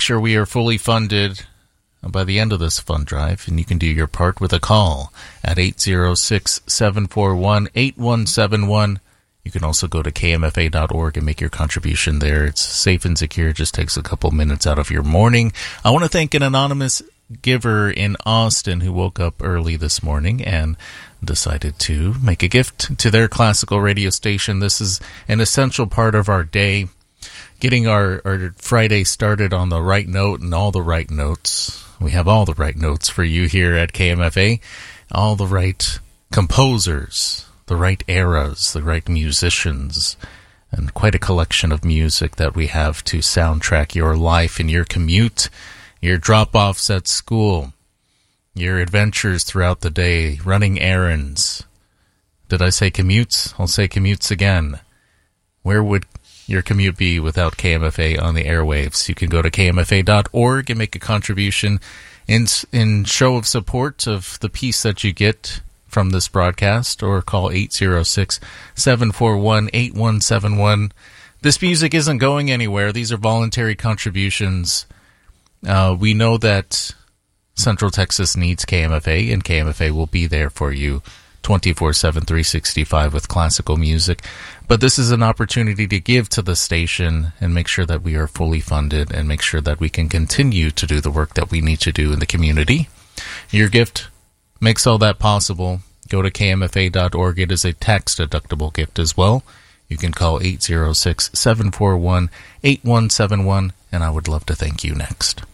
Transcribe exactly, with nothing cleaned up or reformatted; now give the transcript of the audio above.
sure we are fully funded by the end of this fund drive, and you can do your part with a call at eight zero six, seven four one, eight one seven one. You can also go to K M F A dot org and make your contribution there. It's safe and secure. It just takes a couple minutes out of your morning. I want to thank an anonymous giver in Austin who woke up early this morning and decided to make a gift to their classical radio station. This is an essential part of our day, getting our, our Friday started on the right note and all the right notes. We have all the right notes for you here at K M F A, all the right composers, the right eras, the right musicians, and quite a collection of music that we have to soundtrack your life and your commute, your drop-offs at school, your adventures throughout the day, running errands. Did I say commutes? I'll say commutes again. Where would your commute be without K M F A on the airwaves? You can go to K M F A dot org and make a contribution in, in show of support of the piece that you get from this broadcast, or call eight zero six, seven four one, eight one seven one. This music isn't going anywhere. These are voluntary contributions. Uh, we know that Central Texas needs K M F A, and K M F A will be there for you twenty-four seven, three sixty-five with classical music. But this is an opportunity to give to the station and make sure that we are fully funded and make sure that we can continue to do the work that we need to do in the community. Your gift makes all that possible. Go to K M F A dot org. It is a tax-deductible gift as well. You can call eight zero six, seven four one, eight one seven one, and I would love to thank you next.